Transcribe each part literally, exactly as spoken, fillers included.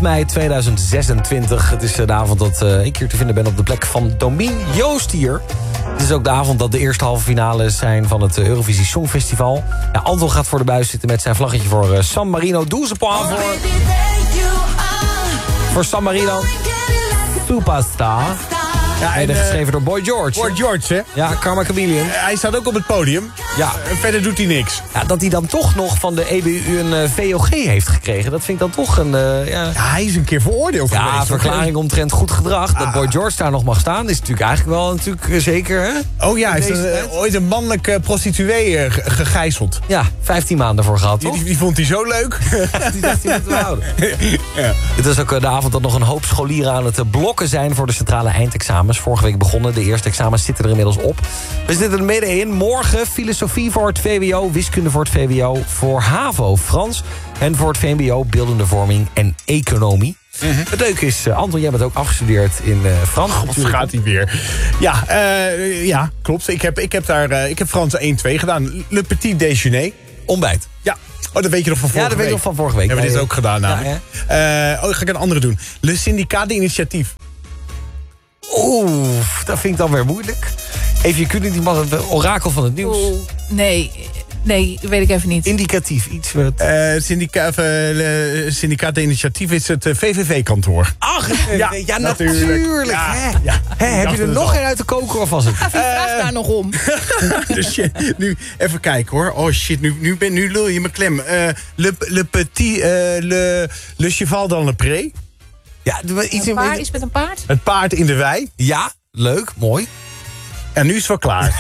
mei tweeduizend zesentwintig. Het is de avond dat uh, ik hier te vinden ben op de plek van Domien Joost hier. Het is ook de avond dat de eerste halve finales zijn van het Eurovisie Songfestival. Ja, Anton gaat voor de buis zitten met zijn vlaggetje voor uh, San Marino. Doe ze voor, voor San Marino. Superstar. Ja, en, uh, geschreven door Boy George. Boy George, hè? Ja, Karma Chameleon. Uh, hij staat ook op het podium. Ja. Uh, verder doet hij niks. Ja, dat hij dan toch nog van de E B U een uh, V O G heeft gekregen, dat vind ik dan toch een... Uh, ja... ja, hij is een keer veroordeeld ja, geweest. Ja, verklaring omtrent goed gedrag. Ah. Dat Boy George daar nog mag staan, is natuurlijk eigenlijk wel natuurlijk uh, zeker, hè? Oh ja, hij heeft een, uh, ooit een mannelijke prostituee uh, gegijzeld. Ja, vijftien maanden voor gehad, toch? Die, die, die vond hij zo leuk. Die dacht hij moeten houden. Ja. Het is ook uh, de avond dat nog een hoop scholieren aan het uh, blokken zijn voor de centrale eindexamens. Vorige week begonnen. De eerste examens zitten er inmiddels op. We zitten er middenin. Morgen filosofie voor het V W O, wiskunde voor het V W O, voor HAVO Frans en voor het V M B O beeldende vorming en economie. Mm-hmm. Het leuke is, uh, Anton, jij bent ook afgestudeerd in uh, Frans. God, gaat hij weer. Ja, uh, ja, klopt. Ik heb, ik heb daar uh, ik heb Frans één twee gedaan. Le petit déjeuner. Ontbijt. Ja. Oh, dat weet je nog van vorige week. Ja, dat weet ik nog van vorige week. Hebben we dit ook gedaan namelijk. Ja, ja. Uh, oh, dan ga ik een andere doen. Le syndicat d'initiatief. Oeh, dat vind ik dan weer moeilijk. Even, je kunt niet iemand het orakel van het nieuws. Oeh, nee, nee, weet ik even niet. Indicatief, iets met... Uh, syndicaat, uh, syndicaat d'initiatief is het uh, V V V-kantoor. Ach, ja, ja natuurlijk. natuurlijk ja, hè. Ja, hè, heb je er nog al. een uit de koker of was het? Wie vraagt daar nog om? Dus je, nu, even kijken hoor. Oh shit, nu, nu, ben, nu lul je me klem. Uh, le, le petit, uh, le, le cheval dans le pré. Ja, iets een paard, in... iets met een paard? Het paard in de wei. Ja, leuk, mooi. En nu is het wel klaar.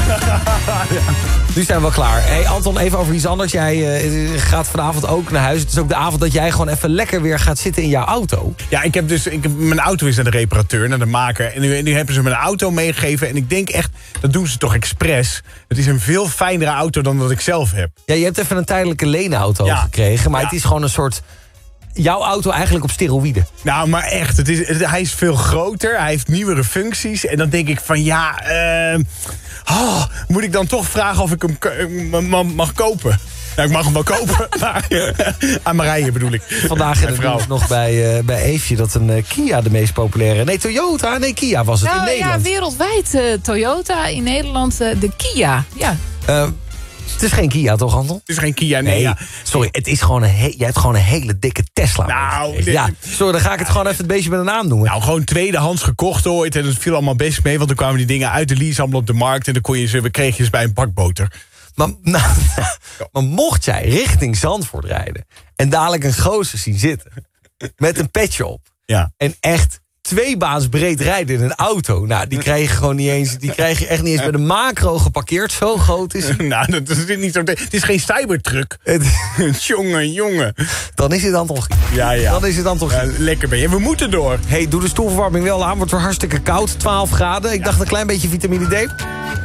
Ja. Nu zijn we wel klaar. Hey Anton, even over iets anders. Jij uh, gaat vanavond ook naar huis. Het is ook de avond dat jij gewoon even lekker weer gaat zitten in jouw auto. Ja, ik heb dus, ik heb, mijn auto is naar de reparateur, naar de maker. En nu, nu hebben ze mijn auto meegegeven. En ik denk echt, dat doen ze toch expres. Het is een veel fijnere auto dan dat ik zelf heb. Ja, je hebt even een tijdelijke leenauto ja. gekregen. Maar ja. het is gewoon een soort... jouw auto eigenlijk op steroïden. Nou, maar echt, het is, het, hij is veel groter, hij heeft nieuwere functies. En dan denk ik van ja, uh, oh, moet ik dan toch vragen of ik hem mag, mag kopen? Nou, ik mag hem wel kopen, maar aan Marije bedoel ik. Vandaag in het nieuws nog bij, uh, bij Eefje dat een uh, Kia de meest populaire... Nee, Toyota, nee, Kia was het nou, in Nederland. Ja, wereldwijd uh, Toyota, in Nederland uh, de Kia, ja. Uh, Het is geen Kia, toch, Anton? Het is geen Kia, nee. nee ja. Sorry, het is gewoon een he- jij hebt gewoon een hele dikke Tesla. Nou, dit... ja, sorry, dan ga ik het gewoon even het beestje met een naam noemen. Nou, gewoon tweedehands gekocht ooit. En het viel allemaal best mee, want dan kwamen die dingen uit de lease allemaal op de markt. En dan kon je ze, we kregen je ze bij een bakboter. Maar, nou, maar mocht jij richting Zandvoort rijden en dadelijk een gozer zien zitten met een petje op ja. en echt twee baans breed rijden in een auto. Nou, die krijg je gewoon niet eens. Die krijg je echt niet eens bij de macro geparkeerd. Zo groot is hij. Nou, dat is niet zo. Het is geen cybertruck. jongen, jongen. Dan is het dan toch. Ja, ja. Dan is het dan toch. Ja, lekker ben je. We moeten door. Hey, doe de stoelverwarming wel aan. Wordt weer hartstikke koud. twaalf graden. Ik ja. dacht een klein beetje vitamine D.